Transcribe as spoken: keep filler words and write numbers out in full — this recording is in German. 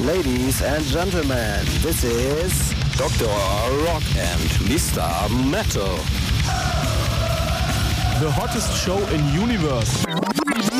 Ladies and gentlemen, this is Doctor Rock and Mister Metal. The hottest show in universe.